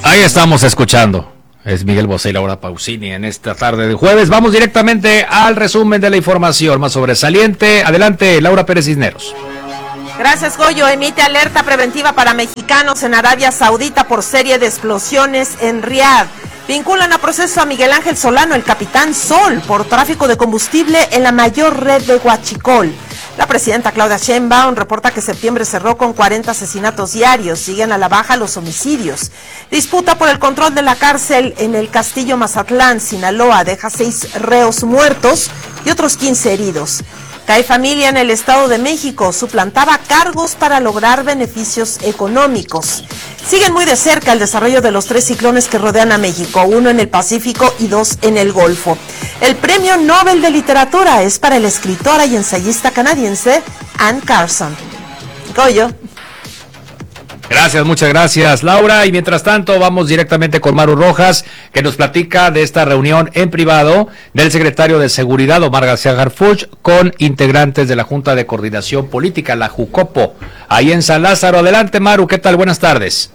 Ahí estamos escuchando. Es Miguel Bosé y Laura Pausini en esta tarde de jueves. Vamos directamente al resumen de la información más sobresaliente. Adelante, Laura Pérez Cisneros. Gracias, Goyo. Emite alerta preventiva para mexicanos en Arabia Saudita por serie de explosiones en Riad. Vinculan a proceso a Miguel Ángel Solano, el capitán Sol, por tráfico de combustible en la mayor red de Huachicol. La presidenta Claudia Sheinbaum reporta que septiembre cerró con 40 asesinatos diarios. Siguen a la baja los homicidios. Disputa por el control de la cárcel en el Castillo Mazatlán, Sinaloa, deja 6 reos muertos y otros 15 heridos. Cae familia en el Estado de México, suplantaba cargos para lograr beneficios económicos. Siguen muy de cerca el desarrollo de los 3 ciclones que rodean a México, 1 en el Pacífico y 2 en el Golfo. El Premio Nobel de Literatura es para la escritora y ensayista canadiense Anne Carson. Goyo. Gracias, muchas gracias, Laura. Y mientras tanto, vamos directamente con Maru Rojas, que nos platica de esta reunión en privado del secretario de Seguridad, Omar García Harfuch, con integrantes de la Junta de Coordinación Política, la JUCOPO, ahí en San Lázaro. Adelante, Maru, ¿qué tal? Buenas tardes.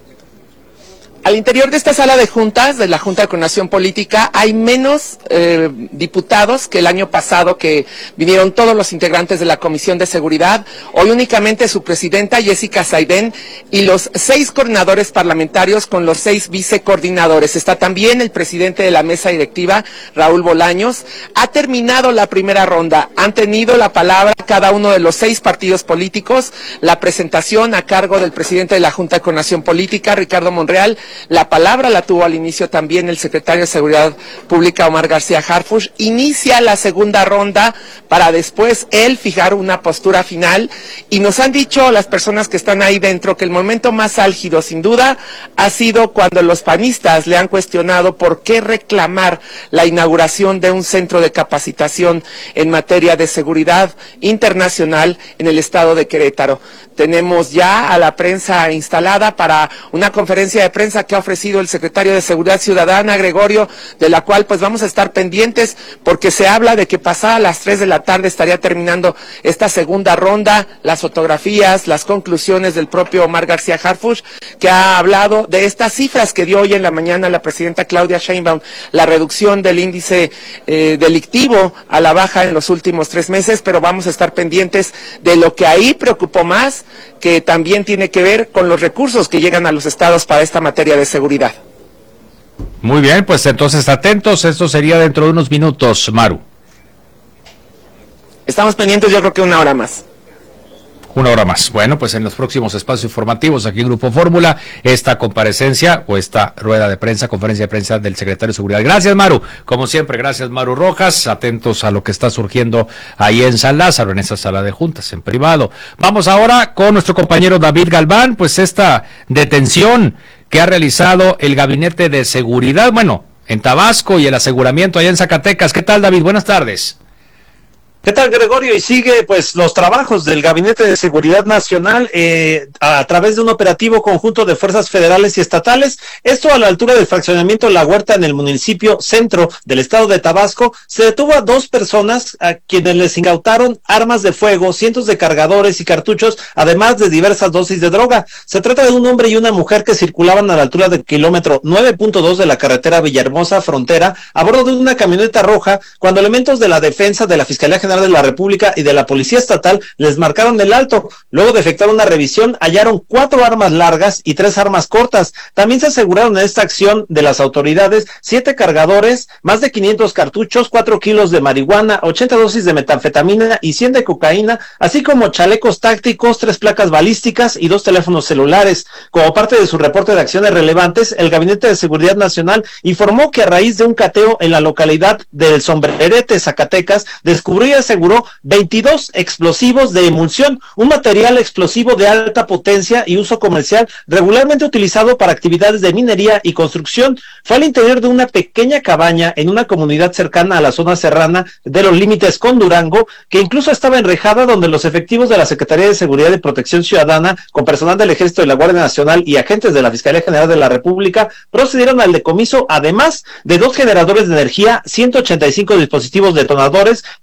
Al interior de esta sala de juntas, de la Junta de Coordinación Política, hay menos diputados que el año pasado, que vinieron todos los integrantes de la Comisión de Seguridad. Hoy únicamente su presidenta, Jessica Saidén, y los 6 coordinadores parlamentarios con los 6 vicecoordinadores. Está también el presidente de la mesa directiva, Raúl Bolaños. Ha terminado la primera ronda. Han tenido la palabra cada uno de los 6 partidos políticos. La presentación a cargo del presidente de la Junta de Coordinación Política, Ricardo Monreal. La palabra la tuvo al inicio también el secretario de Seguridad Pública, Omar García Harfuch. Inicia la segunda ronda para después él fijar una postura final, y nos han dicho las personas que están ahí dentro que el momento más álgido, sin duda, ha sido cuando los panistas le han cuestionado por qué reclamar la inauguración de un centro de capacitación en materia de seguridad internacional en el estado de Querétaro. Tenemos ya a la prensa instalada para una conferencia de prensa que ha ofrecido el secretario de Seguridad Ciudadana, Gregorio, de la cual pues vamos a estar pendientes, porque se habla de que pasada las 3 de la tarde estaría terminando esta segunda ronda, las fotografías, las conclusiones del propio Omar García Harfuch, que ha hablado de estas cifras que dio hoy en la mañana la presidenta Claudia Sheinbaum, la reducción del índice delictivo a la baja en los últimos 3 meses, pero vamos a estar pendientes de lo que ahí preocupó más, que también tiene que ver con los recursos que llegan a los estados para esta materia de seguridad. Muy bien, pues entonces atentos, esto sería dentro de unos minutos, Maru. Estamos pendientes, yo creo que 1 hora más. 1 hora más. Bueno, pues en los próximos espacios informativos aquí en Grupo Fórmula, esta comparecencia o esta rueda de prensa, conferencia de prensa del secretario de Seguridad. Gracias, Maru. Como siempre, gracias, Maru Rojas. Atentos a lo que está surgiendo ahí en San Lázaro, en esa sala de juntas, en privado. Vamos ahora con nuestro compañero David Galván, pues esta detención que ha realizado el Gabinete de Seguridad, bueno, en Tabasco, y el aseguramiento allá en Zacatecas. ¿Qué tal, David? Buenas tardes. ¿Qué tal, Gregorio? Y sigue pues los trabajos del Gabinete de Seguridad Nacional a través de un operativo conjunto de fuerzas federales y estatales. Esto a la altura del fraccionamiento La Huerta en el municipio centro del estado de Tabasco. Se detuvo a 2 personas a quienes les incautaron armas de fuego, cientos de cargadores y cartuchos, además de diversas dosis de droga. Se trata de un hombre y una mujer que circulaban a la altura del kilómetro 9.2 de la carretera Villahermosa Frontera a bordo de una camioneta roja, cuando elementos de la defensa de la Fiscalía General de la República y de la Policía Estatal les marcaron el alto. Luego de efectuar una revisión, hallaron 4 armas largas y 3 armas cortas. También se aseguraron en esta acción de las autoridades 7 cargadores, más de 500 cartuchos, 4 kilos de marihuana, 80 dosis de metanfetamina y 100 de cocaína, así como chalecos tácticos, 3 placas balísticas y 2 teléfonos celulares. Como parte de su reporte de acciones relevantes, el Gabinete de Seguridad Nacional informó que a raíz de un cateo en la localidad del Sombrerete, Zacatecas, descubrió y aseguró 22 explosivos de emulsión, un material explosivo de alta potencia y uso comercial regularmente utilizado para actividades de minería y construcción. Fue al interior de una pequeña cabaña en una comunidad cercana a la zona serrana de los límites con Durango, que incluso estaba enrejada, donde los efectivos de la Secretaría de Seguridad y Protección Ciudadana, con personal del Ejército, de la Guardia Nacional y agentes de la Fiscalía General de la República, procedieron al decomiso, además de 2 generadores de energía, 185 dispositivos detonadores, 16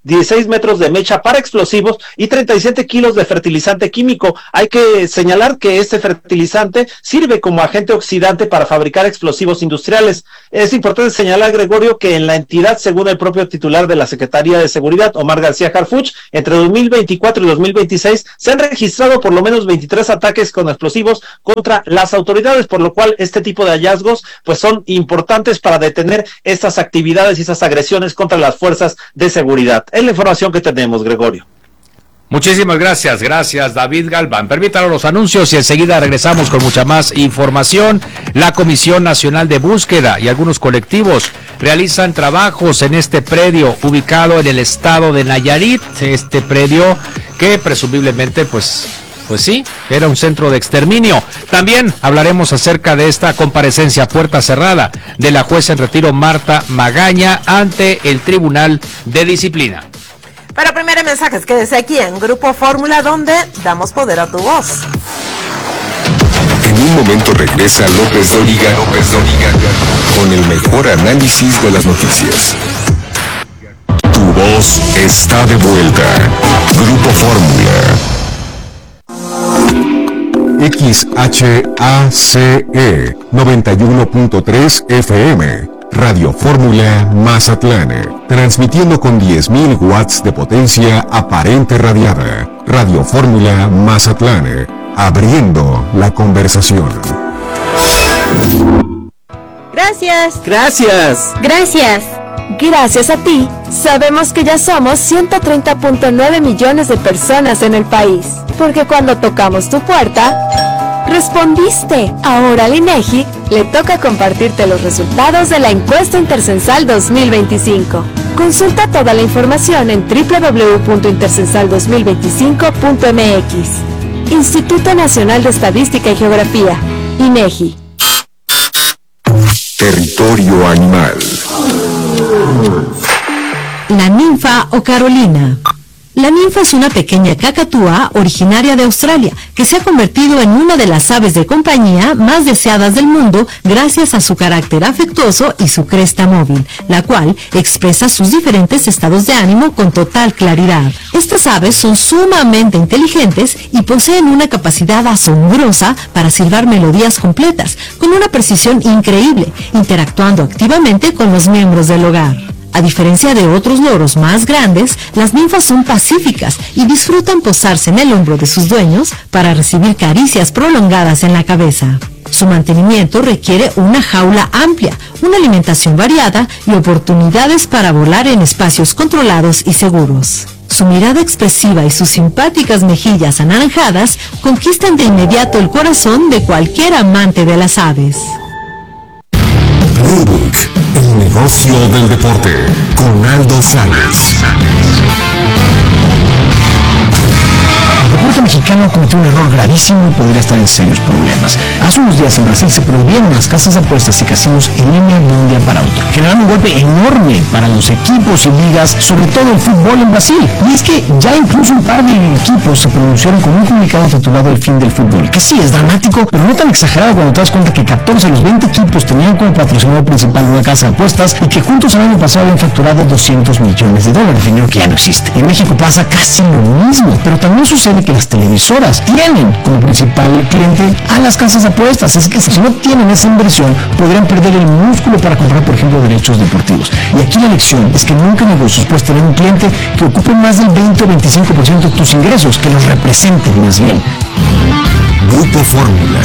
6 metros de mecha para explosivos y 37 kilos de fertilizante químico. Hay que señalar que este fertilizante sirve como agente oxidante para fabricar explosivos industriales. Es importante señalar, Gregorio, que en la entidad, según el propio titular de la Secretaría de Seguridad, Omar García Harfuch, entre 2024 y 2026 se han registrado por lo menos 23 ataques con explosivos contra las autoridades, por lo cual este tipo de hallazgos pues son importantes para detener estas actividades y estas agresiones contra las fuerzas de seguridad. Es la información que tenemos, Gregorio. Muchísimas gracias David Galván. Permítanos los anuncios y enseguida regresamos con mucha más información. La Comisión Nacional de Búsqueda y algunos colectivos realizan trabajos en este predio ubicado en el estado de Nayarit. Este predio que presumiblemente pues sí, era un centro de exterminio. También hablaremos acerca de esta comparecencia a puerta cerrada de la jueza en retiro Marta Magaña ante el Tribunal de Disciplina. Pero primero mensajes, quédese aquí en Grupo Fórmula, donde damos poder a tu voz. En un momento regresa López Dóriga con el mejor análisis de las noticias. Tu voz está de vuelta. Grupo Fórmula. XHACE 91.3 FM. Radio Fórmula Mazatlán, transmitiendo con 10.000 watts de potencia aparente radiada. Radio Fórmula Mazatlán, abriendo la conversación. Gracias. Gracias. Gracias. Gracias a ti, sabemos que ya somos 130.9 millones de personas en el país. Porque cuando tocamos tu puerta, respondiste. Ahora al INEGI le toca compartirte los resultados de la encuesta intercensal 2025. Consulta toda la información en www.intercensal2025.mx. Instituto Nacional de Estadística y Geografía, INEGI. Territorio animal. La ninfa o Carolina. La ninfa es una pequeña cacatúa originaria de Australia que se ha convertido en una de las aves de compañía más deseadas del mundo gracias a su carácter afectuoso y su cresta móvil, la cual expresa sus diferentes estados de ánimo con total claridad. Estas aves son sumamente inteligentes y poseen una capacidad asombrosa para silbar melodías completas, con una precisión increíble, interactuando activamente con los miembros del hogar. A diferencia de otros loros más grandes, las ninfas son pacíficas y disfrutan posarse en el hombro de sus dueños para recibir caricias prolongadas en la cabeza. Su mantenimiento requiere una jaula amplia, una alimentación variada y oportunidades para volar en espacios controlados y seguros. Su mirada expresiva y sus simpáticas mejillas anaranjadas conquistan de inmediato el corazón de cualquier amante de las aves. Playbook, el negocio del deporte, con Aldo Sáenz. El deporte mexicano cometió un error gravísimo y podría estar en serios problemas. Hace unos días en Brasil se prohibieron las casas de apuestas y casinos en línea de un día para otro. Generaron un golpe enorme para los equipos y ligas, sobre todo el fútbol en Brasil. Y es que ya incluso un par de equipos se pronunciaron con un comunicado titulado El fin del fútbol, que sí es dramático, pero no tan exagerado cuando te das cuenta que 14 de los 20 equipos tenían como patrocinador principal una casa de apuestas y que juntos el año pasado habían facturado $200 millones, dinero que ya no existe. En México pasa casi lo mismo, pero también sucede que las televisoras tienen como principal cliente a las casas de apuestas, así que si no tienen esa inversión podrían perder el músculo para comprar, por ejemplo, derechos deportivos. Y aquí la lección es que nunca en negocios puedes tener un cliente que ocupe más del 20 o 25% de tus ingresos, que los represente más bien. Grupo Fórmula.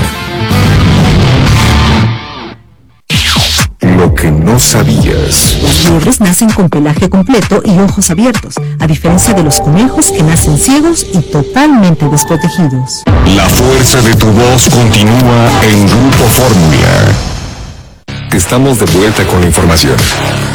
Lo que no sabías. Las liebres nacen con pelaje completo y ojos abiertos, a diferencia de los conejos que nacen ciegos y totalmente desprotegidos. La fuerza de tu voz continúa en Grupo Fórmula. Estamos de vuelta con la información.